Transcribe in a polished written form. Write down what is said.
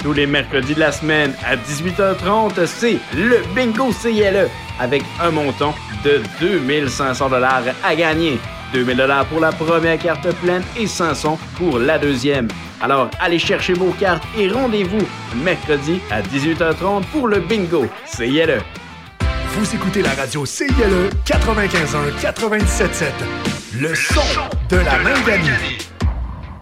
Tous les mercredis de la semaine à 18h30, c'est le Bingo CILE avec un montant de 2500 $ à gagner. 2000 $ pour la première carte pleine et 500 pour la deuxième. Alors, allez chercher vos cartes et rendez-vous mercredi à 18h30 pour le Bingo CILE. Vous écoutez la radio CILE 95.1, 97.7. Le son de la Manganie.